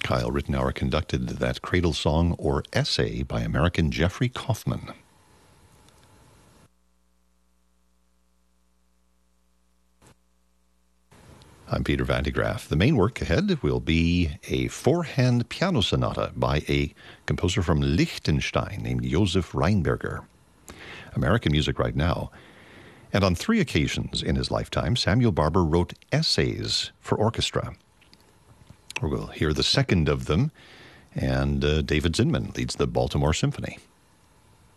Kyle Rittenauer conducted that cradle song or essay by American Jeffrey Kaufman. I'm Peter Van de Graaff. The main work ahead will be a four-hand piano sonata by a composer from Liechtenstein named Josef Reinberger. American music right now. And on 3 occasions in his lifetime, Samuel Barber wrote essays for orchestra. We'll hear the second of them, and David Zinman leads the Baltimore Symphony.